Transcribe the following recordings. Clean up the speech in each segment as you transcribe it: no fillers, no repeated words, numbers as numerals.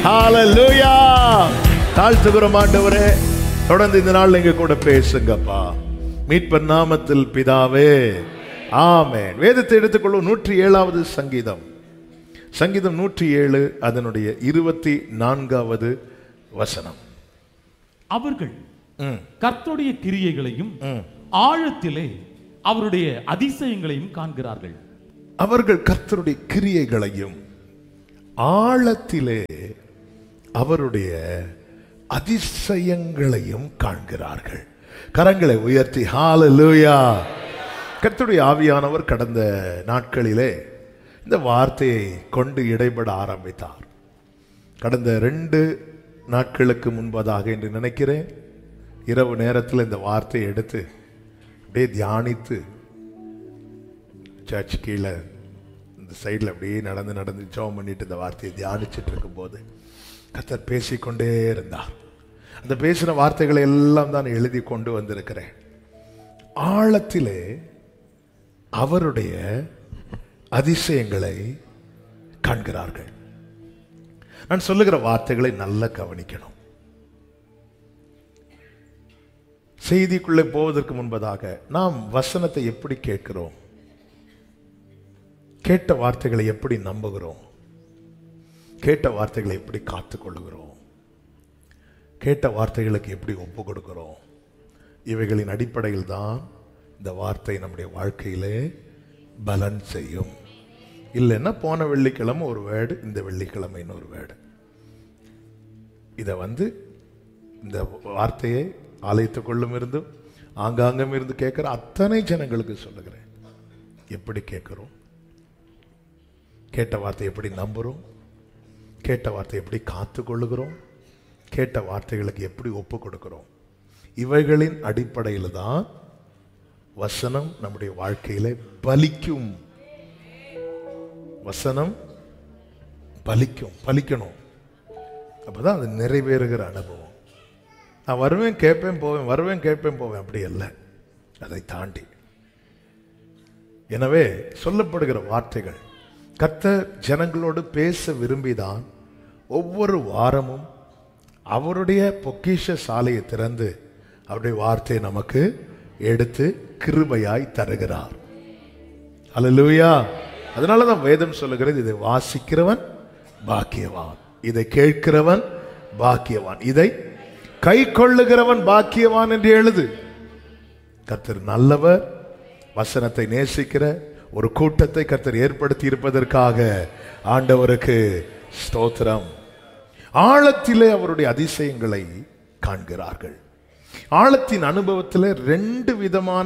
ஹalleluya. தாழ்த்துகிறோம் ஆண்டவரே, தொடர்ந்து இந்த நாள் எங்க கூட பேசுங்கப்பா. மீட்பர் நாமத்தில் பிதாவே, ஆமென். வேதத்தை எடுத்துக்கொள்ளும் 107வது சங்கீதம், சங்கீதம் 107 அதனுடைய 24வது வசனம். அவர்கள் கர்த்தருடைய கிரியைகளையும் ஆழத்திலே அவருடைய அதிசயங்களையும் காண்கிறார்கள். அவர்கள் கர்த்தருடைய கிரியைகளையும் ஆழத்திலே அவருடைய அதிசயங்களையும் காண்கிறார்கள். கரங்களை உயர்த்தி ஹalleluya. கர்த்தருடைய ஆவியானவர் கடந்த நாட்களிலே இந்த வார்த்தையை கொண்டு இடைபட ஆரம்பித்தார். கடந்த 2 நாட்களுக்கு முன்பதாக என்று நினைக்கிறேன், இரவு நேரத்தில் இந்த வார்த்தையை எடுத்து அப்படியே தியானித்து சர்ச் கீழே இந்த சைடில் அப்படியே நடந்து ஜெபம் பண்ணிட்டு இந்த வார்த்தையை தியானிச்சுட்டு இருக்கும்போது கர்த்தர் பேசிக்கொண்டே இருந்தார். அந்த பேசின வார்த்தைகளை எல்லாம் தான் எழுதி கொண்டு வந்திருக்கிறேன். ஆழத்திலே அவருடைய அதிசயங்களை காண்கிறார்கள். நான் சொல்லுகிற வார்த்தைகளை நல்லா கவனிக்கணும். செய்திக்குள்ளே போவதற்கு முன்பதாக நாம் வசனத்தை எப்படி கேட்கிறோம், கேட்ட வார்த்தைகளை எப்படி நம்புகிறோம், கேட்ட வார்த்தைகளை எப்படி காத்துக்கொள்ளுகிறோம், கேட்ட வார்த்தைகளுக்கு எப்படி ஒப்பு கொடுக்கிறோம், இவைகளின் அடிப்படையில் தான் இந்த வார்த்தை நம்முடைய வாழ்க்கையிலே பலன் செய்யும். இல்லைன்னா போன வெள்ளிக்கிழமை ஒரு வேர்டு, இந்த வெள்ளிக்கிழமை இன்னொரு வேர்டு. இதை இந்த வார்த்தையை ஆலயத்துக்குள்ளும் இருந்து ஆங்காங்கும் இருந்து கேட்கிற அத்தனை ஜனங்களுக்கு சொல்லுகிறேன். எப்படி கேட்கிறோம், கேட்ட வார்த்தை எப்படி நம்புகிறோம், கேட்ட வார்த்தை எப்படி காத்து கொள்ளுகிறோம், கேட்ட வார்த்தைகளுக்கு எப்படி ஒப்பு கொடுக்கிறோம், இவைகளின் அடிப்படையில் தான் வசனம் நம்முடைய வாழ்க்கையில பலிக்கும். வசனம் பலிக்கணும். அப்பதான் அது நிறைவேறுகிற அனுபவம். நான் வருவேன் கேட்பேன் போவேன், வருவேன் கேட்பேன் போவேன், அப்படி அல்ல, அதை தாண்டி. எனவே சொல்லப்படுகிற வார்த்தைகள் கர்த்தர் ஜனங்களோடு பேச விரும்பிதான் ஒவ்வொரு வாரமும் அவருடைய பொக்கிஷ சாலையை திறந்து அவருடைய வார்த்தையை நமக்கு எடுத்து கிருபையாய் தருகிறார். அல்லேலூயா. அதனாலதான் வேதம் சொல்லுகிறது, இதை வாசிக்கிறவன் பாக்கியவான், இதை கேட்கிறவன் பாக்கியவான், இதை கை கொள்ளுகிறவன் பாக்கியவான் என்று எழுது. கர்த்தர் நல்லவர். வசனத்தை நேசிக்கிற ஒரு கூட்டத்தை கர்த்தர் ஏற்படுத்தி இருப்பதற்காக ஆண்டவருக்கு ஸ்தோத்திரம். ஆழத்திலே அவருடைய அதிசயங்களை காண்கிறார்கள். ஆழத்தின் அனுபவத்தில் 2 விதமான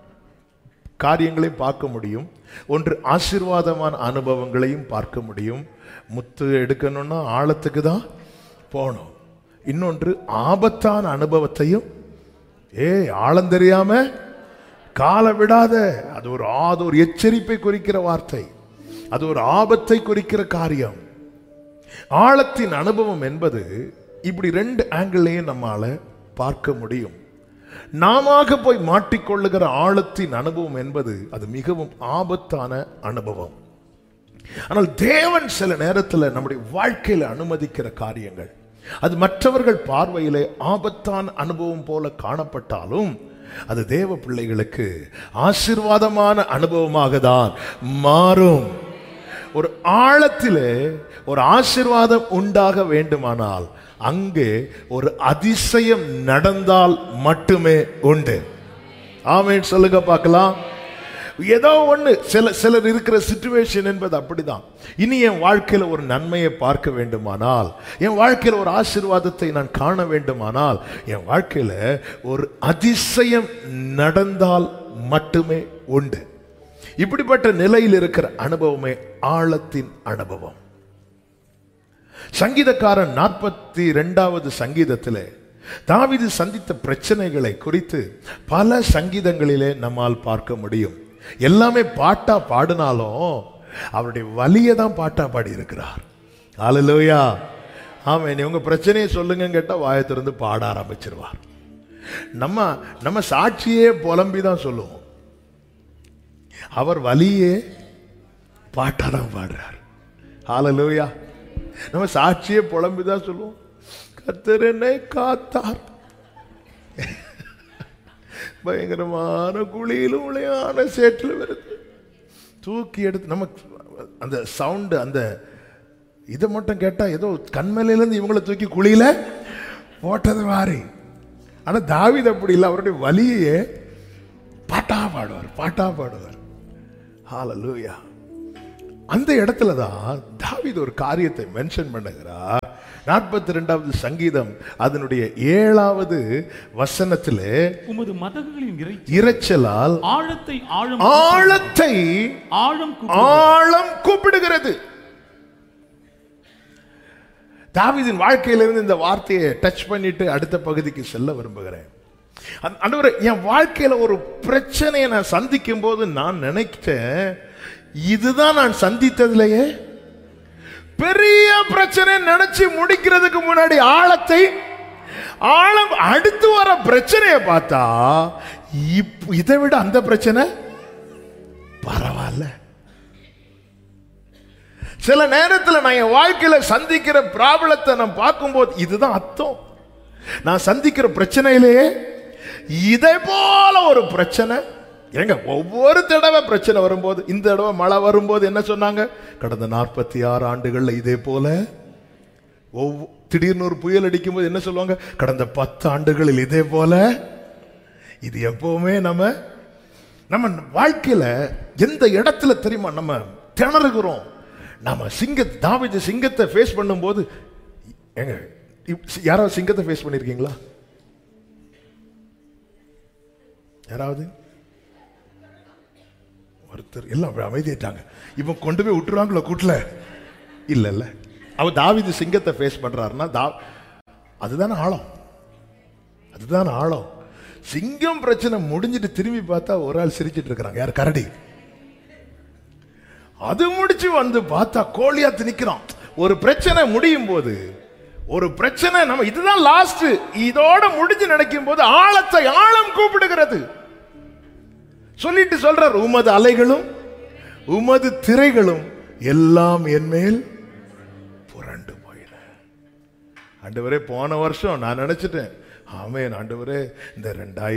காரியங்களை பார்க்க முடியும். ஒன்று ஆசீர்வாதமான அனுபவங்களையும் பார்க்க முடியும். முத்து எடுக்கணும்னா ஆழத்துக்கு தான் போகணும். இன்னொன்று ஆபத்தான அனுபவத்தையும், ஆழம் தெரியாம கால விடாத, அது ஒரு எச்சரிப்பை குறிக்கிற வார்த்தை, அது ஒரு ஆபத்தை குறிக்கிற காரியம். ஆழத்தின் அனுபவம் என்பது இப்படி 2 ஆங்கிள்லையும் நம்மால பார்க்க முடியும். நாம போய் மாட்டிக்கொள்ளுகிற ஆழத்தின் அனுபவம் என்பது அது மிகவும் ஆபத்தான அனுபவம். ஆனால் தேவன் சில நேரத்தில் நம்முடைய வாழ்க்கையில அனுமதிக்கிற காரியங்கள் அது மற்றவர்கள் பார்வையிலே ஆபத்தான அனுபவம் போல காணப்பட்டாலும் அது தேவ பிள்ளைகளுக்கு ஆசீர்வாதமான அனுபவமாக தான் மாறும். ஒரு ஆழத்திலே ஒரு ஆசீர்வாதம் உண்டாக வேண்டுமானால் அங்கே ஒரு அதிசயம் நடந்தால் மட்டுமே உண்டு. ஆமென் சொல்லுங்க பார்க்கலாம். ஏதோ ஒன்று சிலர் இருக்கிற சிச்சுவேஷன் என்பது அப்படிதான். இனி என் வாழ்க்கையில் ஒரு நன்மையை பார்க்க வேண்டுமானால், என் வாழ்க்கையில் ஒரு ஆசீர்வாதத்தை நான் காண வேண்டுமானால், என் வாழ்க்கையில் ஒரு அதிசயம் நடந்தால் மட்டுமே உண்டு. இப்படிப்பட்ட நிலையில் இருக்கிற அனுபவமே ஆழத்தின் அனுபவம். சங்கீதக்காரன் 42வது சங்கீதத்திலே தாவீது சந்தித்த பிரச்சனைகளை குறித்து பல சங்கீதங்களிலே நம்மால் பார்க்க முடியும். எல்லாமே பாட்டா பாடினாலும் அவருடைய வலியை தான் பாட்டா பாடி இருக்கிறார். ஹல்லேலூயா. ஆமென். உங்க பிரச்சனையை சொல்லுங்க கேட்டா வாயை திறந்து பாட ஆரம்பிச்சிருவார். நம்ம சாட்சியே புலம்பி தான் சொல்லுவோம். அவர் வலியே பாட்டா தான் பாடுறார். ஹல்லேலூயா. நம்ம சாட்சியே புலம்பிதான் சொல்லுவோம், கர்த்தர் என்னை காத்தார். பயங்கரமான குழியிலும் உளையான சேற்றில் வருது, தூக்கி எடுத்து நமக்கு அந்த சவுண்டு, அந்த இதை மட்டும் கேட்டா ஏதோ கண்மலையிலேருந்து இவங்களை தூக்கி குழியில போட்டது மாதிரி. ஆனா தாவீது அப்படி இல்லை, அவருடைய வலியே பாட்டா பாடுவார், பாட்டா பாடுவார். ஹல்லேலூயா. அந்த இடத்துல தான் தாவீது ஒரு காரியத்தை மென்ஷன் பண்ணுகிறார். 42வது சங்கீதம் அதனுடைய 7வது வசனத்திலே, உமது மதகுகளின் இரைச்சலால் ஆழத்தை ஆழம் கூப்பிடுகிறது. தாவீதின் வாழ்க்கையிலிருந்து இந்த வார்த்தையை டச் பண்ணிட்டு அடுத்த பகுதிக்கு செல்ல விரும்புகிறேன். ஆண்டவரே, என் வாழ்க்கையில ஒரு பிரச்சனையை நான் சந்திக்கும் போது நான் நினைச்சேன், இதுதான் நான் சந்தித்ததிலேயே பெரிய பிரச்சனை நினைச்சு முடிக்கிறதுக்கு முன்னாடி ஆழம் அடுத்து வர பிரச்சனையை பார்த்தா இதை விட அந்த பிரச்சனை பரவாயில்ல. சில நேரத்தில் நான் என் வாழ்க்கையில சந்திக்கிற ப்ராப்ளத்தை நான் பார்க்கும்போது இதுதான் அர்த்தம், நான் சந்திக்கிற பிரச்சனையிலேயே இதே போல ஒரு பிரச்சனை. ஏங்க, ஒவ்வொரு தடவை பிரச்சனை வரும்போது, இந்த தடவை மழை வரும்போது என்ன சொன்னாங்க, கடந்த 46 ஆண்டுகள்ல இதே போல. திடீர்னு ஒரு புயல் அடிக்கும் போது என்ன சொல்லுவாங்க, கடந்த 10 ஆண்டுகளில் இதே போல. இது எப்பவுமே நம்ம வாழ்க்கையில எந்த இடத்துல தெரியுமா நம்ம திணறுகிறோம். நம்ம தாவீது சிங்கத்தை ஃபேஸ் பண்ணும்போது, ஏங்க யாராவது சிங்கத்தை ஃபேஸ் பண்ணிருக்கீங்களா? யாராவது? ஒருத்தர். எல்லாம் அமைதியாட்டாங்க. இவன் கொண்டு போய் விட்டுருவாங்களோ கூட்டல? இல்ல. அவன் தாவீது சிங்கத்தை ஃபேஸ் பண்றாருன்னா அதுதானே ஆழம், அதுதான் ஆழம். சிங்கம் பிரச்சனை முடிஞ்சிட்டு திரும்பி பார்த்தா ஒரு ஆள் சிரிச்சிட்டு இருக்கிறாங்க. யார்? கரடி. அது முடிச்சு வந்து பார்த்தா கோலியாத்து நிக்கிறான். ஒரு பிரச்சனை முடியும் போது, ஒரு பிரச்சனை நம்ம இதுதான் லாஸ்ட், இதோட முடிஞ்சு நினைக்கும் போது ஆழம் கூப்பிடுகிறது. சொல்லிட்டு சொல்றார், உமது அலைகளும் உமது திரைகளும் எல்லாம் என் மேல் புரண்டு போயின. ஆண்டவரே, போன வருஷம் நான் நினைச்சிட்டேன், ஆமென் ஆண்டவரே, இந்த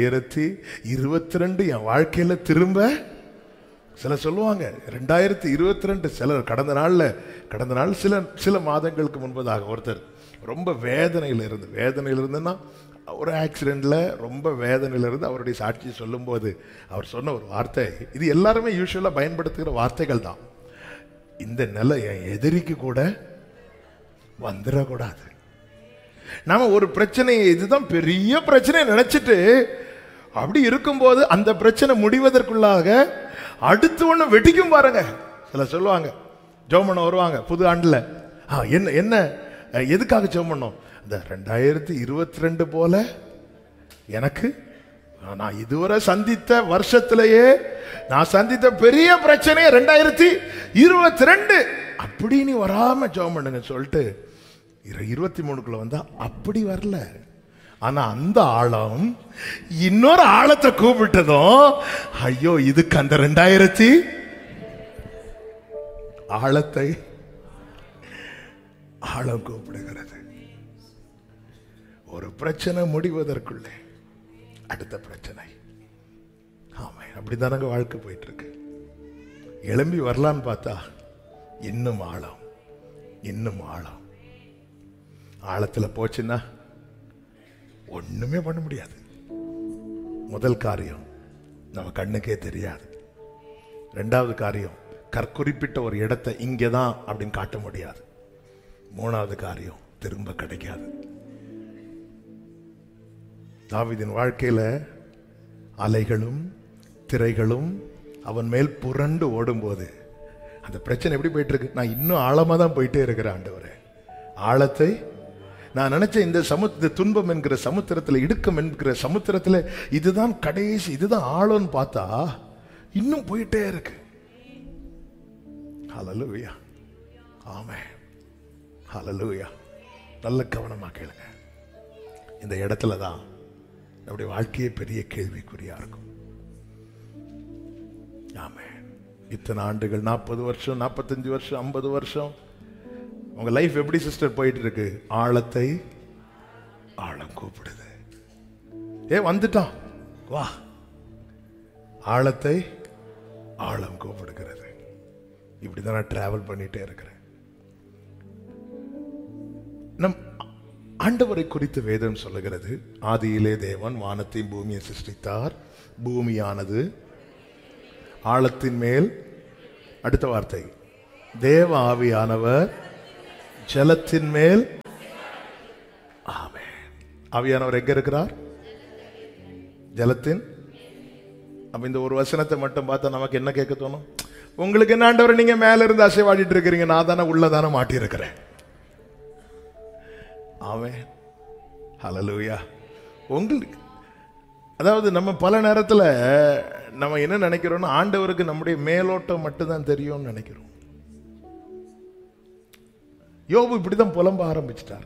2022 என் வாழ்க்கையில திரும்ப, சிலர் சொல்லுவாங்க 2022, சிலர் கடந்த நாள் சில மாதங்களுக்கு முன்பதாக ஒருத்தர் ரொம்ப வேதனையில் இருந்துன்னா, ஒரு ஆக்சிடென்ட்ல ரொம்ப வேதனையில் இருந்து அவருடைய சாட்சியை சொல்லும்போது அவர் சொன்ன ஒரு வார்த்தை, இது எல்லாருமே யூசுவலா பயன்படுத்துகிற வார்த்தைகள் தான், இந்த நிலை என் எதிரிக்கு கூட வந்துடக்கூடாது. நாம ஒரு பிரச்சனையை, இதுதான் பெரிய பிரச்சனை நினைச்சிட்டு அப்படி இருக்கும்போது அந்த பிரச்சனை முடிவதற்குள்ளாக அடுத்து ஒண்ணு வெடிக்கும் பாருங்க. சில சொல்லுவாங்க, ஜெபம் பண்ண வருவாங்க புது ஆண்டுல, என்ன எதுக்காக ஜெபம் பண்ணோம், இந்த 2022 போல எனக்கு நான் இதுவரை சந்தித்த வருஷத்திலேயே நான் சந்தித்த பெரிய பிரச்சனையே 2022 அப்படி நீ வராம ஜெபம் பண்ணுங்க சொல்லிட்டு 23க்குள்ள வந்தா அப்படி வரல. ஆனா அந்த ஆழம் இன்னொரு ஆழத்தை கூப்பிட்டதும், ஐயோ இதுக்கு அந்த 2000 ஆழத்தை ஆழம் கூப்பிடுகிறது. ஒரு பிரச்சனை முடிவதற்குள்ளே அடுத்த பிரச்சனை. ஆமா, அப்படிதானங்க வாழ்க்கை போயிட்டு இருக்கு. எழும்பி வரலான்னு பார்த்தா இன்னும் ஆழம், இன்னும் ஆழம். ஆழத்துல போச்சுன்னா ஒண்ணுமே பண்ண முடியாது. முதல் காரியம் நம்ம கண்ணுக்கே தெரியாது. 2வது காரியம், குறிப்பிட்ட ஒரு இடத்தை இங்கேதான் அப்படின்னு காட்ட முடியாது. 3வது காரியம், திரும்ப கிடைக்காது. தாவீதின் வாழ்க்கையில அலைகளும் திரைகளும் அவன் மேல் புரண்டு ஓடும்போது அந்த பிரச்சனை எப்படி போயிட்டு இருக்கு, நான் இன்னும் ஆழமா தான் போயிட்டே இருக்கிறேன் ஆண்டவரே. ஆழத்தை நான் நினைச்ச இந்த துன்பம் என்கிற சமுத்திரத்தில், இடுக்கம் என்கிற சமுத்திரத்தில் இதுதான் கடைசி, இதுதான் ஆழம்னு பார்த்தா இன்னும் போயிட்டே இருக்கு. ஹல்லேலூயா, ஆமென், ஹல்லேலூயா. நல்ல கவனமா கேளுங்க. இந்த இடத்துல தான் நம்முடைய வாழ்க்கையே பெரிய கேள்விக்குறியா இருக்கும். ஆமென். இத்தனை ஆண்டுகள், 40 வருஷம், 45 வருஷம், 50 வருஷம் உங்க லைஃப் எப்படி சிஸ்டர் போயிட்டு இருக்கு? ஆழத்தை ஆழம் கூப்பிடுது. வந்துட்டான், வா. ஆழத்தை ஆழம் கூப்பிடுகிறது. இப்படிதான் நான் டிராவல் பண்ணிட்டே இருக்கிறேன். நம் ஆண்டவரை குறித்து வேதம் சொல்லுகிறது, ஆதியிலே தேவன் வானத்தையும் பூமியை சிருஷ்டித்தார். பூமியானது ஆழத்தின் மேல், அடுத்த வார்த்தை, தேவ ஆவியானவர் ஜலத்தின் மேல். ஆமென். ஆவியானவர் எங்க இருக்கிறார்? ஜலத்தின். அப்ப இந்த ஒரு வசனத்தை மட்டும் பார்த்தா நமக்கு என்ன கேட்க தோணும்? உங்களுக்கு என்ன ஆண்டவர், நீங்க மேல இருந்து அசைவாடிட்டு இருக்கிறீங்க, நான் தானே உள்ளதானே மாட்டி இருக்கிறேன். ஆமென். ஹல்லேலூயா. உங்களுக்கு அதாவது நம்ம பல நேரத்தில் நம்ம என்ன நினைக்கிறோம்னா, ஆண்டவருக்கு நம்முடைய மேலோட்டம் மட்டும்தான் தெரியும்னு நினைக்கிறோம். யோபு இப்படிதான் புலம்ப ஆரம்பிச்சிட்டார்.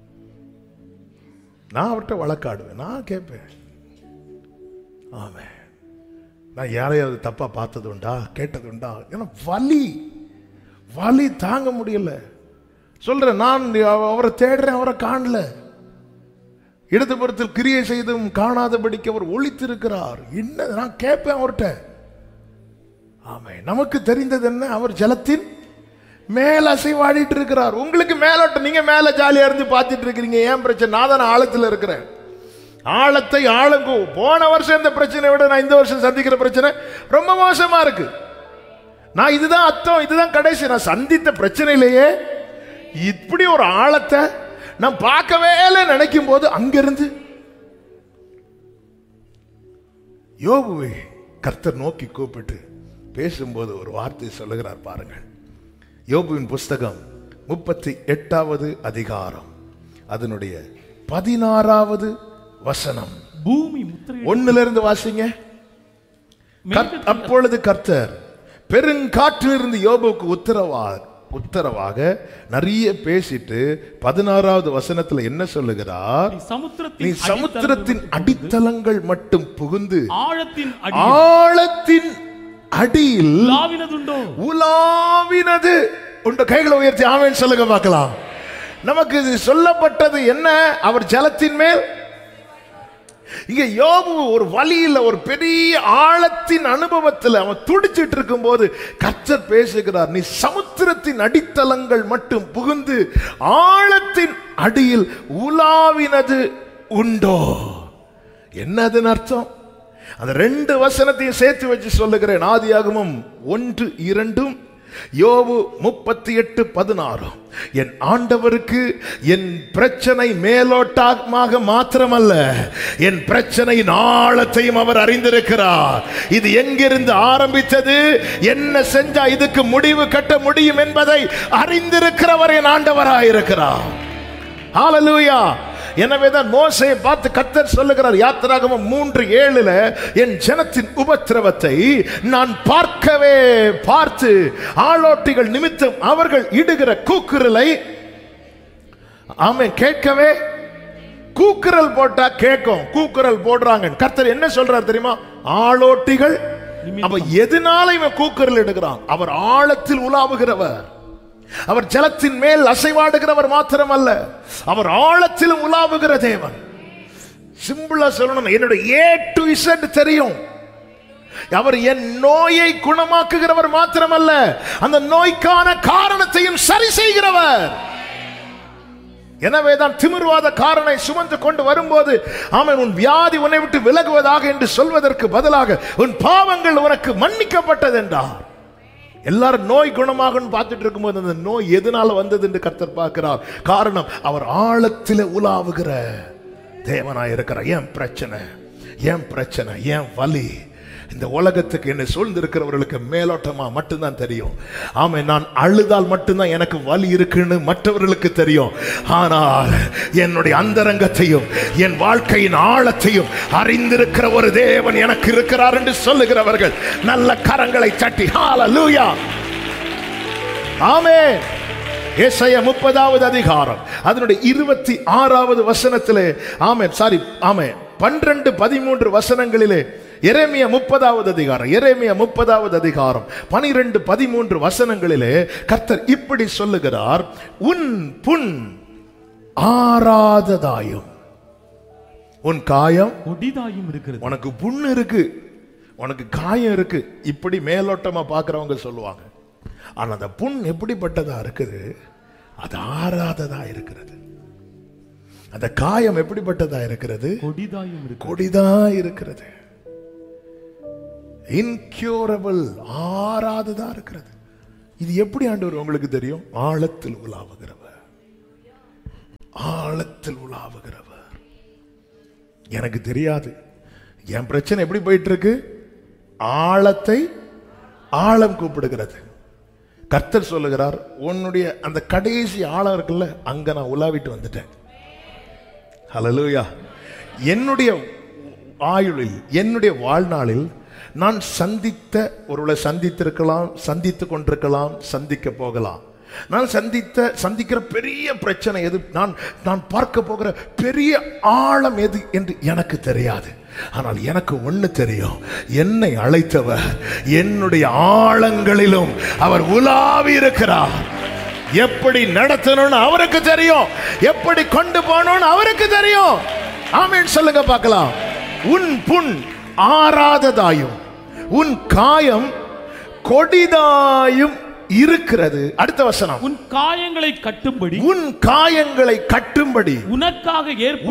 நான் அவர்கிட்ட வழக்காடுவேன், நான் கேட்பேன். ஆமென். நான் யாரையாவது தப்பா பார்த்தது உண்டா, கேட்டது உண்டா? ஏன்னா வலி தாங்க முடியல. சொல்றேன், நான் அவரை தேடுறேன், அவரை காணல. இடதுபுறத்தில் கிரியை செய்தும் காணாதபடிக்கு அவர் ஒளித்திருக்கிறார். என்ன நான் கேட்பேன் அவர்கிட்ட. ஆமென். நமக்கு தெரிந்தது என்ன? அவர் ஜலத்தின் மேல அசைவாடிட்டு இருக்கிறார். உங்களுக்கு மேலோட்டம், நீங்க மேல ஜாலியா இருந்து பார்த்துட்டு இருக்கிறீங்க. ஏன் பிரச்சனை? நான் தானே ஆழத்தில் இருக்கிறேன். ஆழத்தை ஆழம். போன வருஷம் இந்த பிரச்சனை விட நான் இந்த வருஷம் சந்திக்கிற பிரச்சனை ரொம்ப மோசமா இருக்கு. நான் இதுதான் அர்த்தம், இதுதான் கடைசி. நான் சந்தித்த பிரச்சனையிலேயே இப்படி ஒரு ஆழத்தை நான் பார்க்கவே நினைக்கும் போது அங்கிருந்து யோபுவை கர்த்தர் நோக்கி கூப்பிட்டு பேசும்போது ஒரு வார்த்தை சொல்லுகிறார் பாருங்கள். யோபுவின் புஸ்தகம் 38வது அதிகாரம் அதனுடைய 16வது வசனம். பூமி 1 வாசிங்க. அப்பொழுது கர்த்தர் பெருங்காற்றிலிருந்து யோபுவுக்கு உத்தரவாக நிறைய பேசிட்டு 16வது வசனத்துல என்ன சொல்லுகிறார்? நீ சமுத்திரத்தின் அடித்தளங்கள் மட்டும் புகுந்து ஆழத்தின் அடியில் உலாவினது உண்ட. கைகளை உயர்த்தி ஆமென் சொல்லுங்க பார்க்கலாம். நமக்கு இது சொல்லப்பட்டது என்ன? அவர் ஜலத்தின் மேல். இங்க யோபு ஒரு வழியில், ஒரு பெரிய ஆழத்தின் அனுபவத்தில் அவன் துடிச்சிட்டு இருக்கும் போது கர்த்தர் பேசுகிறார், நீ சமுத்திரத்தின் அடித்தளங்கள் மட்டும் புகுந்து ஆழத்தின் அடியில் உலாவினது உண்டோ? என்னதுன்னு அர்த்தம்? அந்த 2 வசனத்தையும் சேர்த்து வச்சு சொல்லுகிறேன். ஆதியாகமம் 1:2, யோபு 38:16. என் ஆண்டவருக்கு என் பிரச்சனை மேலோட்டமாக மாத்திரமல்ல, என் பிரச்சனையின் ஆழத்தையும் அவர் அறிந்திருக்கிறார். இது எங்கிருந்து ஆரம்பித்தது, என்ன செஞ்சா இதுக்கு முடிவு கட்ட முடியும் என்பதை அறிந்திருக்கிறவர் என் ஆண்டவராயிருக்கிறார். ஹல்லேலூயா. எனவேதான் மோசேயை பார்த்து கர்த்தர் சொல்லுகிறார் யாத்திராகமம் 3:7, என் ஜனத்தின் உபத்திரவத்தை நான் பார்த்து ஆளோட்டிகள் நிமித்தம் அவர்கள் இடுகிற கூக்குரலை ஆமென் கேட்கவே. கூக்குரல் போட்டா கேட்கும், கூக்குரல் போடுறாங்க. கர்த்தர் என்ன சொல்றார் தெரியுமா? ஆளோட்டிகள். அப்ப எதனால இவன் கூக்குரல் இடுகிறான்? அவர் ஆழத்தில் உலாவுகிறவர். அவர் ஜலத்தின் மேல் அசைவாடுகிறவர் மாத்திரமல்ல, அவர் ஆழத்திலும் உலாவுகிற தேவன். சிம்பிளா சொல்லணும், என்னுடைய A to Z தெரியும். அவர் என் நோயை குணமாக்குகிறவர் மாத்திரமல்ல, அந்த நோய்க்கான காரணத்தையும் சரி செய்கிறவர். எனவேதான் திமிர்வாத காரனை சுமந்து கொண்டு வரும்போது ஆமென், உன் வியாதி உன்னை விட்டு விலகுவதாக என்று சொல்வதற்கு பதிலாக உன் பாவங்கள் உனக்கு மன்னிக்கப்பட்டது என்றார். எல்லாரும் நோய் குணமாகும் பார்த்துட்டு இருக்கும்போது அந்த நோய் எதனால வந்தது என்று கர்த்தர் பார்க்கிறார். காரணம், அவர் ஆழத்தில் உலாவுகிற தேவனாய் இருக்கிறார். ஏன் பிரச்சனை, ஏன் வலி? இந்த உலகத்துக்கு என்னை சூழ்ந்திருக்கிறவர்களுக்கு மேலோட்டமா மட்டும்தான் தெரியும். ஆமா, நான் அழுதால் மட்டும்தான் எனக்கு வலி இருக்குன்னு மற்றவர்களுக்கு தெரியும். ஆனால் என்னுடைய அந்தரங்கத்தையும் என் வாழ்க்கையின் ஆழத்தையும் அறிந்திருக்கிற ஒரு தேவன் எனக்கு இருக்கிறார் என்று சொல்லுகிறவர்கள் நல்ல கரங்களை தட்டி ஹல்லேலூயா. ஆமென். ஏசாயா 30வது அதிகாரம் அதனுடைய 26வது வசனத்திலே 12-13 வசனங்களிலே எரேமியா 30வது அதிகாரம், எரேமியா 30வது அதிகாரம் 12, 13 வசனங்களிலே கர்த்தர் இப்படி சொல்லுகிறார், உன் புண் ஆறாததாயும் உன் காயம் கொடிதாயும் இருக்கிறது. உனக்கு புண்ணு இருக்கு, உனக்கு காயம் இருக்கு, இப்படி மேலோட்டமா பார்க்கிறவங்க சொல்லுவாங்க. ஆனா அந்த புண் எப்படிப்பட்டதா இருக்குது? அது ஆறாததா இருக்கிறது. அந்த காயம் எப்படிப்பட்டதா இருக்கிறது? கொடிதாயும் இருக்கிறது. கொடிதா இருக்கிறது. இன்க்யூரபிள், ஆறாததா இருக்கிறது. இது எப்படி ஆண்டவர் உங்களுக்கு தெரியும்? ஆழத்தில் உலாவுகிறவர், ஆழத்தில் உலாவுகிறவர். எனக்கு தெரியாது என் பிரச்சனை எப்படி போயிட்டு இருக்கு. ஆழத்தை ஆழம் கூப்பிடுகிறது. கர்த்தர் சொல்லுகிறார், உன்னுடைய அந்த கடைசி ஆழம் இருக்குல்ல, அங்க நான் உலாவிட்டு வந்துட்டேன். ஹல்லேலூயா. என்னுடைய ஆயுளில், என்னுடைய வாழ்நாளில் நான் சந்தித்த, ஒருவேளை சந்தித்திருக்கலாம், சந்தித்து கொண்டிருக்கலாம், சந்திக்க போகலாம். நான் சந்திக்கிற பெரிய பிரச்சனை எது, நான் பார்க்க போகிற பெரிய ஆழம் எது என்று எனக்கு தெரியாது. ஆனால் எனக்கு ஒண்ணு தெரியும், என்னை அழைத்தவர் என்னுடைய ஆழங்களிலும் அவர் உலாவி இருக்கிறார். எப்படி நடத்தணும்னு அவருக்கு தெரியும், எப்படி கொண்டு போகணும்னு அவருக்கு தெரியும். ஆமென் சொல்லுங்க பார்க்கலாம். உன் புண் ஆறாததாயும் உன் காயம் கொடிதாயும் இருக்கிறது. அடுத்த வசனம், உன் காயங்களை கட்டும்படி, உன் காயங்களை கட்டும்படி உனக்காக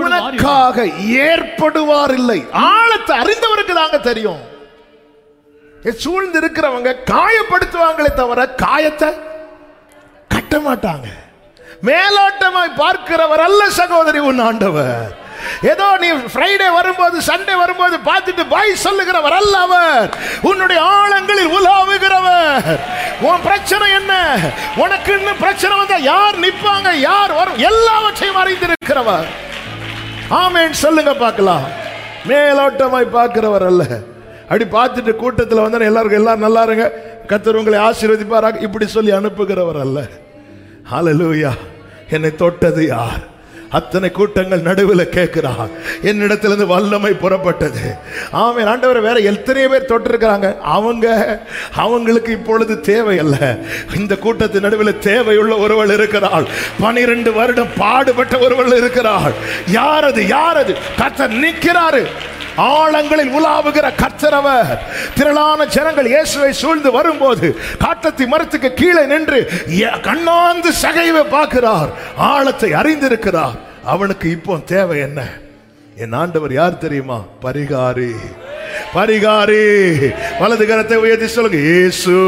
ஏற்படுவார் இல்லை. ஆழத்தை அறிந்தவருக்கு தாங்க தெரியும். சூழ்ந்து இருக்கிறவங்க காயப்படுத்துவாங்களே தவிர காயத்தை கட்ட மாட்டாங்க. மேலோட்டமாய் பார்க்கிறவர் அல்ல சகோதரி உன் ஆண்டவர். ஏதோ நீ ஃப்ரைடே வரும்போது, சண்டே வரும்போது பார்த்துட்டு பாய் சொல்லுகிறவர் அல்ல அவர். உன்னுடைய ஆழங்களில் உலாவுகிறவர். உன் பிரச்சனை என்ன, உனக்கு இன்னும் பிரச்சனை வந்தா யார் நிற்பாங்க, யார் வரும், எல்லாவற்றையும் அறிந்திருக்கிறவர். ஆமென் சொல்லுங்க பார்க்கலாம். மேலோட்டமாய் பார்க்கிறவர் அல்ல. அப்படி பார்த்துட்டு கூட்டத்தில் வந்தா எல்லாரும் நல்லா இருங்க, கர்த்தர் உங்களை ஆசீர்வதிப்பாராக, இப்படி சொல்லி அனுப்புகிறவர் அல்ல. ஹல்லேலூயா. என்னை தொட்டது யார்? அத்தனை கூட்டங்கள் நடுவில் கேட்கிறார், என்னிடத்திலிருந்து வல்லமை புறப்பட்டது. ஆமென் ஆண்டவரே. வேற எத்தனை பேர் தொட்டிருக்கிறாங்க, அவங்களுக்கு இப்பொழுது தேவை அல்ல. இந்த கூட்டத்தின் நடுவில் தேவையுள்ள ஒருவள் இருக்கிறாள். 12 வருடம் பாடுபட்ட ஒருவள் இருக்கிறாள். யாரது? கர்த்தர் நிற்கிறாரு. ஆழங்களில் உலாவுகிற கர்த்தரவர். திரளான ஜனங்கள் இயேசுவை சூழ்ந்து வரும்போது காட்டத்தி மரத்துக்கு கீழே நின்று கண்ணாந்து சகைவை பார்க்கிறார். ஆழத்தை அறிந்திருக்கிறார். அவனுக்கு இப்போ தேவை என்ன? என் ஆண்டவர் யார் தெரியுமா? பரிகாரி. வலது கரத்தை உயர்த்தி சொல்லுங்க, இயேசு.